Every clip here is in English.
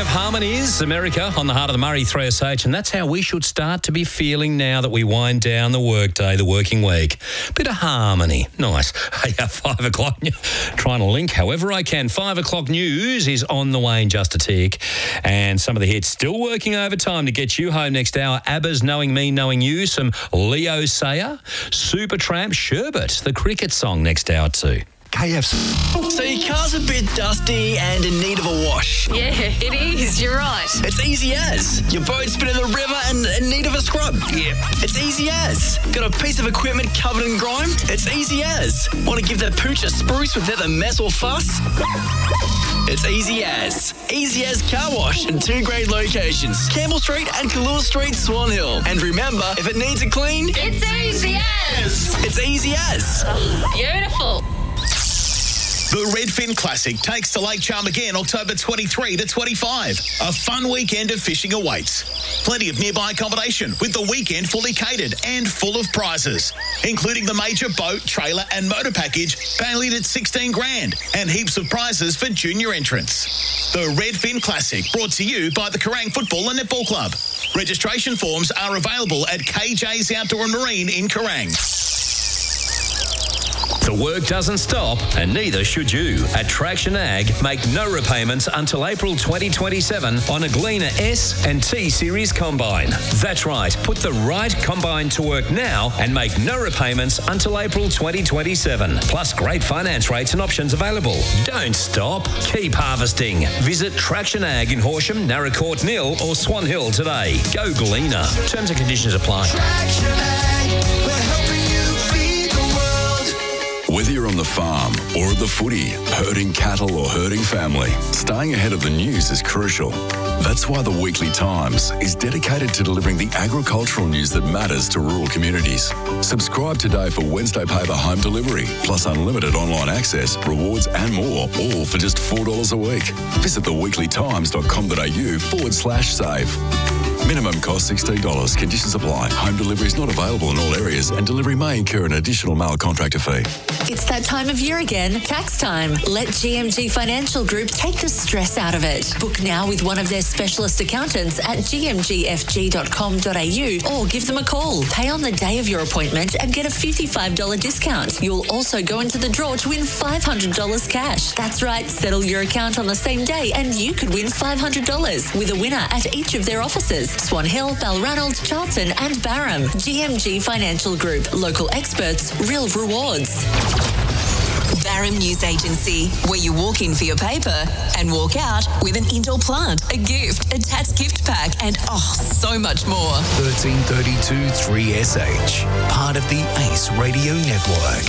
Five Harmonies, America, on the heart of the Murray 3SH, and that's how we should start to be feeling now that we wind down the workday, the working week. Bit of harmony. Nice. Hey, 5 o'clock, trying to link however I can. 5 o'clock news is on the way in just a tick, and some of the hits still working overtime to get you home next hour. ABBA's Knowing Me, Knowing You, some Leo Sayer, Supertramp, Sherbet, the cricket song next hour too. KFC. So your car's a bit dusty and in need of a wash. Yeah, it is. You're right. It's easy as. Your boat's been in the river and in need of a scrub. Yeah. It's easy as. Got a piece of equipment covered in grime? It's easy as. Want to give that pooch a spruce without the mess or fuss? It's easy as. Easy as Car Wash in 2 great locations, Campbell Street and Kallua Street, Swan Hill. And remember, if it needs a clean, It's easy as. it's easy as. Beautiful. The Redfin Classic takes to Lake Charm again October 23 to 25. A fun weekend of fishing awaits. Plenty of nearby accommodation with the weekend fully catered and full of prizes, including the major boat, trailer and motor package valued at $16,000 and heaps of prizes for junior entrants. The Redfin Classic, brought to you by the Kerrang Football and Netball Club. Registration forms are available at KJ's Outdoor and Marine in Kerrang. The work doesn't stop, and neither should you. At Traction Ag, make no repayments until April 2027 on a Gleaner S and T Series combine. That's right, put the right combine to work now and make no repayments until April 2027. Plus great finance rates and options available. Don't stop, keep harvesting. Visit Traction Ag in Horsham, Narracourt, Nil or Swan Hill today. Go Gleaner. Terms and conditions apply. Traction Ag, we're helping you feed the world. Whether you're on the farm or at the footy, herding cattle or herding family, staying ahead of the news is crucial. That's why the Weekly Times is dedicated to delivering the agricultural news that matters to rural communities. Subscribe today for Wednesday paper home delivery, plus unlimited online access, rewards and more, all for just $4 a week. Visit theweeklytimes.com.au/save. Minimum cost $16. Conditions apply. Home delivery is not available in all areas and delivery may incur an additional mail contractor fee. It's that time of year again, tax time. Let GMG Financial Group take the stress out of it. Book now with one of their specialist accountants at gmgfg.com.au or give them a call. Pay on the day of your appointment and get a $55 discount. You'll also go into the draw to win $500 cash. That's right, settle your account on the same day and you could win $500 with a winner at each of their offices: Swan Hill, Balranald, Charlton and Barham. GMG Financial Group. Local experts, real rewards. Barham News Agency, where you walk in for your paper and walk out with an indoor plant, a gift, a Tats gift pack, and so much more. 1332 3SH, part of the ACE Radio Network.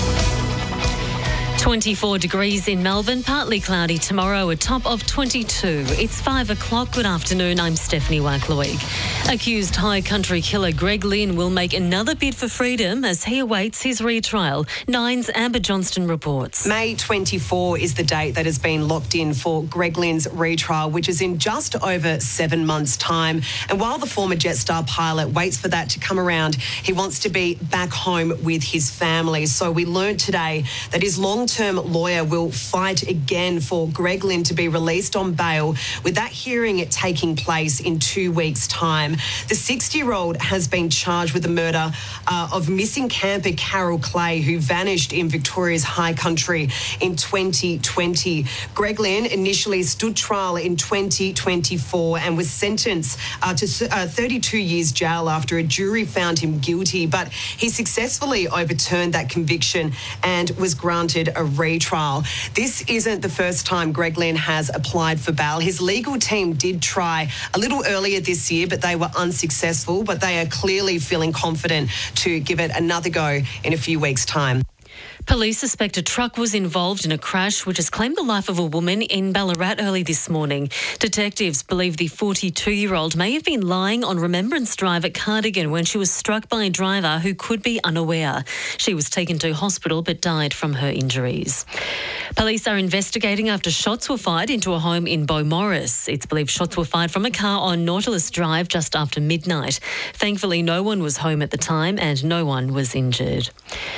24 degrees in Melbourne, partly cloudy tomorrow, a top of 22. It's 5 o'clock. Good afternoon. I'm Stephanie Wackloig. Accused High Country killer Greg Lynn will make another bid for freedom as he awaits his retrial. Nine's Amber Johnston reports. May 24 is the date that has been locked in for Greg Lynn's retrial, which is in just over 7 months' time. And while the former Jetstar pilot waits for that to come around, he wants to be back home with his family. So we learned today that his long-term lawyer will fight again for Greg Lynn to be released on bail, with that hearing taking place in 2 weeks' time. The 60-year-old has been charged with the murder of missing camper Carol Clay, who vanished in Victoria's High Country in 2020. Greg Lynn initially stood trial in 2024 and was sentenced to 32 years jail after a jury found him guilty, but he successfully overturned that conviction and was granted a retrial. This isn't the first time Greg Lynn has applied for bail. His legal team did try a little earlier this year, but they were unsuccessful. But they are clearly feeling confident to give it another go in a few weeks' time. Police suspect a truck was involved in a crash which has claimed the life of a woman in Ballarat early this morning. Detectives believe the 42-year-old may have been lying on Remembrance Drive at Cardigan when she was struck by a driver who could be unaware. She was taken to hospital but died from her injuries. Police are investigating after shots were fired into a home in Beaumaris. It's believed shots were fired from a car on Nautilus Drive just after midnight. Thankfully, no one was home at the time and no one was injured.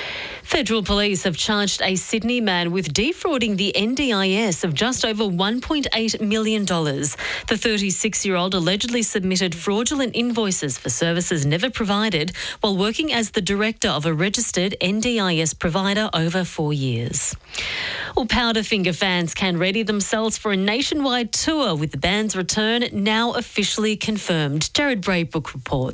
Federal police have charged a Sydney man with defrauding the NDIS of just over $1.8 million. The 36-year-old allegedly submitted fraudulent invoices for services never provided while working as the director of a registered NDIS provider over 4 years. Well, Powderfinger fans can ready themselves for a nationwide tour with the band's return now officially confirmed. Jared Braybrook reports.